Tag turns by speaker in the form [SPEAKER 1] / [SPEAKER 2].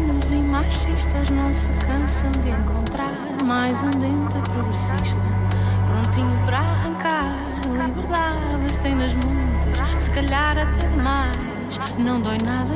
[SPEAKER 1] Malucos e machistas não se cansam de encontrar mais um dente progressista, prontinho para arrancar. Liberdades tem nas muitas, se calhar até demais. Não dói nada